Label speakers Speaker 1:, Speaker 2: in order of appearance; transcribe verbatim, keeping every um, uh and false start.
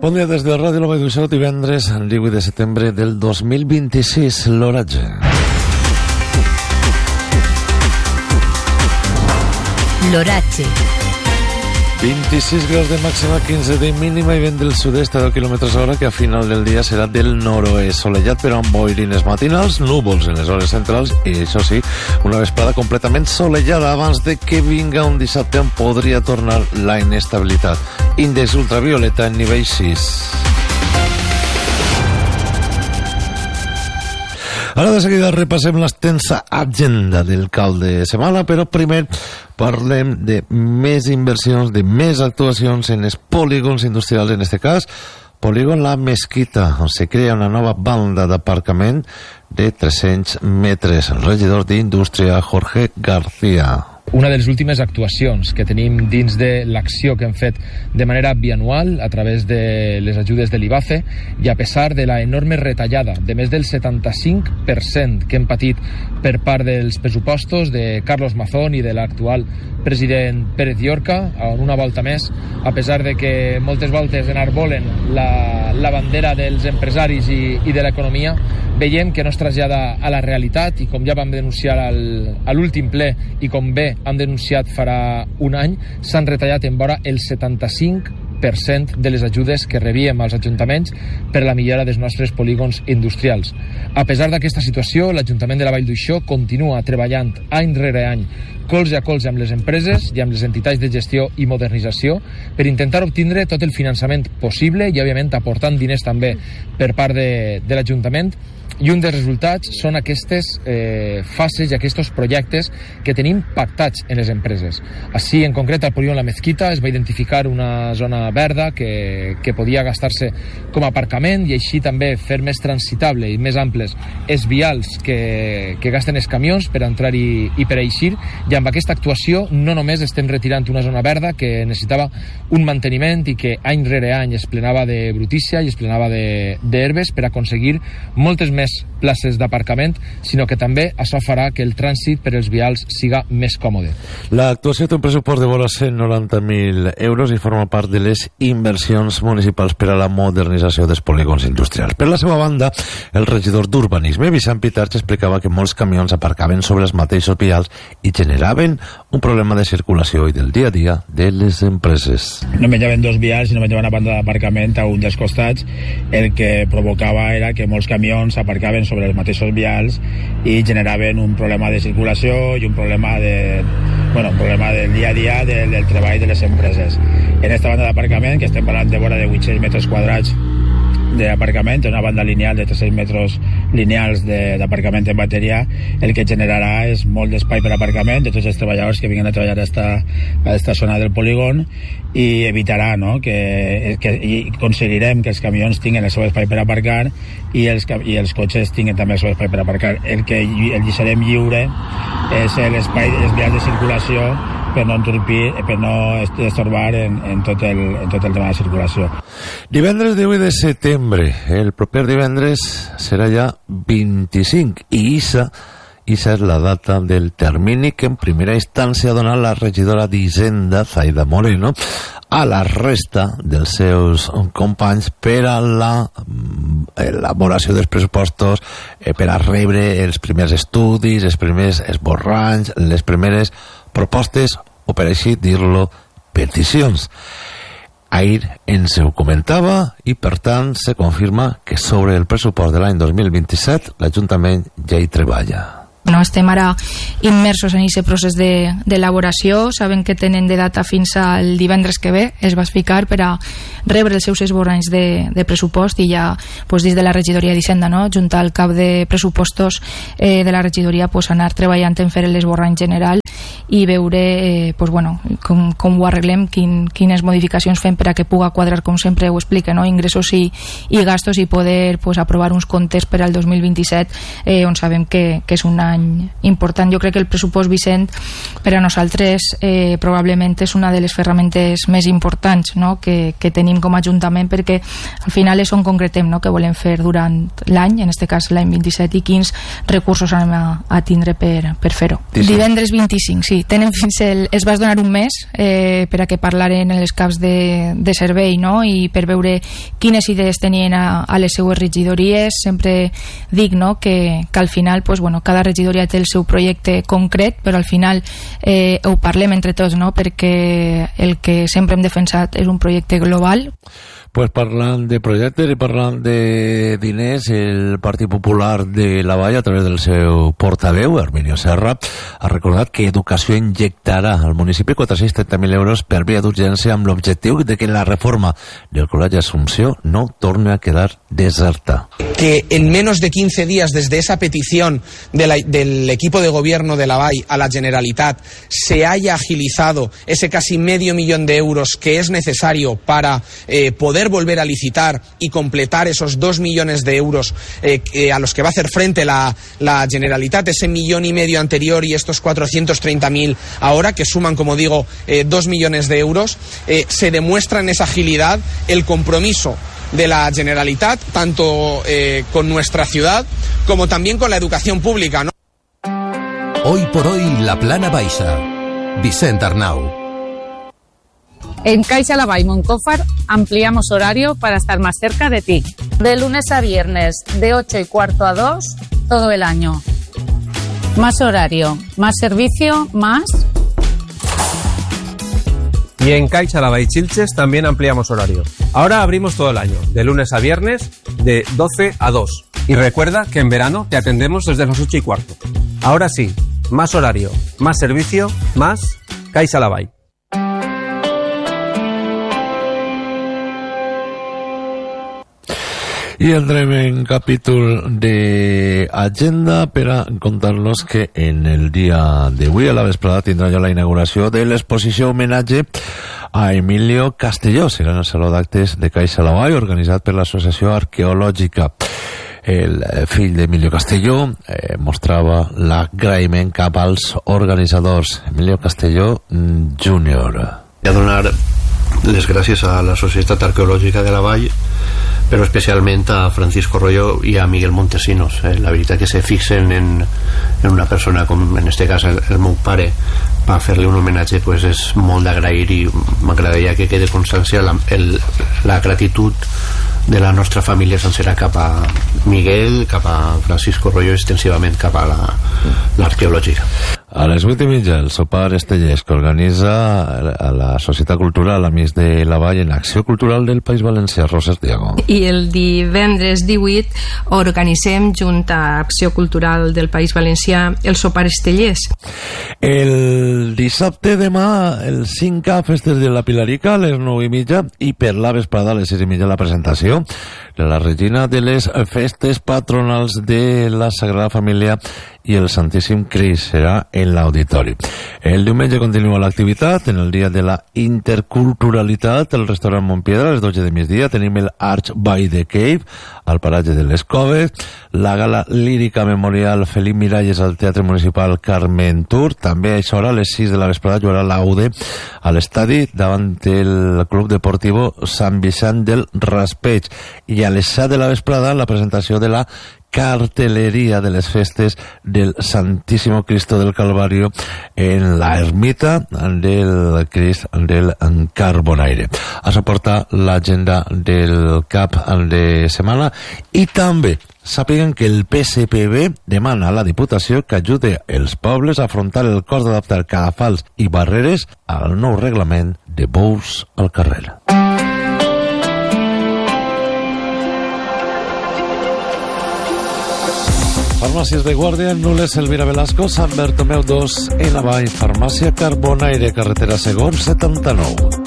Speaker 1: Bon dia des de Ràdio La Vall d'Uixó, divendres divuit de setembre del dos mil vint-i-sis, l'oratge.
Speaker 2: L'oratge.
Speaker 1: vint-i-sis graus de màxima, quinze de mínima i vent del sud-est a deu quilòmetres hora, que a final del dia serà del nord-oest. Solellat però amb boirines matinals, núvols en les hores centrals i, això sí, una vesprada completament solellada. Abans de que vinga un dissabte on podria tornar la inestabilitat. Índex ultravioleta en nivell sis. Ara de seguida repassem l'extensa agenda del cap de setmana, però primer parlem de més inversions, de més actuacions en els polígons industrials, en aquest cas, polígon La Mesquita, on se crea una nova banda d'aparcament de tres-cents metres. El regidor d'Indústria, Jorge García.
Speaker 3: Una de les últimes actuacions que tenim dins de l'acció que hem fet de manera bianual a través de les ajudes de l'I B A C E, i a pesar de la enorme retallada de més del setanta-cinc per cent que hem patit per part dels pressupostos de Carlos Mazón i de l'actual president Pérez Llorca, en una volta més, a pesar de que moltes voltes enarbolen la, la bandera dels empresaris i, i de l'economia, veiem que no es trasllada a la realitat, i com ja vam denunciar al, a l'últim ple i com bé han denunciat farà un any, s'han retallat en vora el setanta-cinc per cent de les ajudes que rebíem als ajuntaments per la millora dels nostres polígons industrials. A pesar d'aquesta situació, l'Ajuntament de la Vall d'Uixó continua treballant any rere any colze a colze amb les empreses i amb les entitats de gestió i modernització per intentar obtindre tot el finançament possible i, òbviament, aportant diners també per part de, de l'Ajuntament. I un dels resultats són aquestes eh, fases i aquests projectes que tenim pactats en les empreses. Així, en concret, al polígon La Mesquita es va identificar una zona verda que, que podia gastar-se com a aparcament i així també fer més transitable i més amples els vials que, que gasten els camions per entrar i, i per eixir. I amb aquesta actuació no només estem retirant una zona verda que necessitava un manteniment i que any rere any es plenava de brutícia i es plenava d'herbes per aconseguir moltes més places d'aparcament, sinó que també això farà que el trànsit per els vials siga més còmode.
Speaker 1: L'actuació té un pressupost de vora cent noranta mil euros i forma part de les inversions municipals per a la modernització dels polígons industrials. Per la seva banda, el regidor d'Urbanisme, Vicent Pitarch, explicava que molts camions aparcaven sobre els mateixos vials i generaven un problema de circulació i del dia a dia de les empreses.
Speaker 4: No menjaven dos vials, sinó menjaven una banda d'aparcament a un dels costats, el que provocava era que molts camions aparcaven sobre els mateixos vials i generaven un problema de circulació i un problema de bueno, un problema del dia a dia del, del treball de les empreses. En esta banda d'aparcament, que estem parlant de vora de vuit-cents metres quadrats d'aparcament, una banda lineal de tres-cents metres lineals d'aparcament en bateria, el que generarà és molt d'espai per aparcament de tots els treballadors que vinguin a treballar a esta, a esta zona del polígon, i evitarà, no?, que, que i aconseguirem que els camions tinguin el seu espai per aparcar i els, i els cotxes tinguin també el seu espai per aparcar. El que el deixarem lliure és l'espai, els vials de circulació per no entorpir, per no estorbar en, en, tot el, en tot el tema de circulació.
Speaker 1: Divendres divuit de setembre, el proper divendres serà ja vint-i-cinc, i Issa, Issa és la data del termini que en primera instància ha donat la regidora d'Hisenda, Zaida Moreno, a la resta dels seus companys per a la elaboració dels pressupostos, eh, per a rebre els primers estudis, els primers esborranys, les primeres propostes, o per així dir-lo, peticions. Ahir ens ho comentava i, per tant, se confirma que sobre el pressupost de l'any dos mil vint-i-set l'Ajuntament ja hi treballa.
Speaker 5: No estem ara immersos en aquest procés d'elaboració. Saben que tenen de data fins al divendres que ve, es va explicar, per a rebre els seus esborranys de, de pressupost, i ja pues, des de la regidoria d'Hisenda, no?, juntar al cap de pressupostos eh, de la regidoria, pues, anar treballant en fer l'esborrany general i veure eh, pues, bueno, com, com ho arreglem, quin, quines modificacions fem per a que puga quadrar, com sempre ho explica, no?, ingressos i, i gastos, i poder pues, aprovar uns comptes per al dos mil vint-i-set, eh, on sabem que, que és un any important. Jo crec que el pressupost, Vicent, per a nosaltres eh, probablement és una de les ferramentes més importants, no?, que, que tenim com a Ajuntament, perquè al final és on concretem, no?, que volem fer durant l'any, en aquest cas l'any vint-i-set, i quins recursos anem a, a tindre per, per fer-ho. Divendres vint-i-cinc, sí, sí, tenen fins el, es va donar un mes eh, per a que parlaren en els caps de, de servei, no? I per veure quines idees tenien a, a les seues regidories. Sempre dic, no?, que, que al final pues, bueno, cada regidoria té el seu projecte concret, però al final eh, ho parlem entre tots, no?, perquè el que sempre hem defensat és un projecte global.
Speaker 1: Pues parlant de projectes i parlant de diners, el Partit Popular de la Vall, a través del seu portaveu, Herminio Serra, ha recordat que Educació injectarà al municipi quatre-cents trenta mil euros per via d'urgència amb l'objectiu de que la reforma del Col·legi Asunción no torne a quedar deserta.
Speaker 6: Que en menos de quince días desde esa petición de la, del equipo de gobierno de la Vall a la Generalitat se haya agilizado ese casi medio millón de euros que es necesario para eh, poder volver a licitar y completar esos dos millones de euros eh, eh, a los que va a hacer frente la, la Generalitat, ese millón y medio anterior y estos cuatrocientos treinta mil ahora, que suman, como digo, eh, dos millones de euros, eh, se demuestra en esa agilidad el compromiso de la Generalitat, tanto eh, con nuestra ciudad como también con la educación pública, ¿no?
Speaker 7: Hoy por hoy, la Plana Baixa. Vicent Arnau.
Speaker 8: En Caixa La Vall Moncófar ampliamos horario para estar más cerca de ti. De lunes a viernes, de ocho y cuarto a dos, todo el año. Más horario, más servicio, más...
Speaker 9: Y en Caixa La Vall Chilches también ampliamos horario. Ahora abrimos todo el año, de lunes a viernes, de doce a dos. Y recuerda que en verano te atendemos desde las ocho y cuarto. Ahora sí, más horario, más servicio, más Caixa La Vall.
Speaker 1: Y entrem en capítol de agenda per a contar-los que en el dia d'avui a la vesprada tindrà ja la inauguració de l'exposició homenatge a Emilio Castelló. Serà en el Saló d'Actes de Caixa La Vall, organitzat per l'Associació Arqueològica. El fill d'Emilio Castelló eh, mostrava l'agraïment cap als organitzadors. Emilio Castelló júnior.
Speaker 10: A donar les gràcies a la Societat Arqueològica de la Vall, però especialment a Francisco Royo i a Miguel Montesinos. Eh, la veritat que se fixen en, en una persona com en este cas el, el meu pare, per fer-li un homenatge pues és molt d'agrair, i m'agradaria que quede constància la, el, la gratitud de la nostra família sencera cap a Miguel, cap a Francisco Royo, extensivament cap a l'arqueològica.
Speaker 1: A les vuit i mitja, el sopar estellers que organitza a la Societat Cultural Amics de la Vall en Acció Cultural del País Valencià, Roses Diago.
Speaker 11: I el divendres divuit organitzem, junt a Acció Cultural del País Valencià, el sopar estellers.
Speaker 1: El dissabte demà, el cinc A Festes de la Pilarica, a les nou i mitja, i per la vesprada, a les sis i mitja, la presentació de la Regina de les Festes Patronals de la Sagrada Família i el Santíssim Crist. Serà en l'auditori. El diumenge continua l'activitat. En el dia de la interculturalitat, el restaurant Montpiedra, a les dotze de migdia, tenim el Arch by the Cave, al paratge de les Coves, la gala lírica memorial Felip Miralles al Teatre Municipal Carmen Tur. També a això hora, a les sis de la vesprada, jugarà l'Aude a l'estadi davant el Club Deportivo Sant Vicent del Raspeig. I a les set de la vesprada, la presentació de la cartelería de las festes del Santísimo Cristo del Calvario en la ermita del Crist del Carbonaire. A soportar l'agenda del cap de setmana. I també sàpiguen que el P S P B demana a la Diputació que ajude els pobles a afrontar el cost d'adaptar cadafals i barreres al nou reglament de bous al carrer. Farmàcies de Guàrdia, Nules, Elvira Velasco, Sant Bertomeu dos, en la Vall, Farmàcia Carbonaire, carretera Segons, setanta-nou.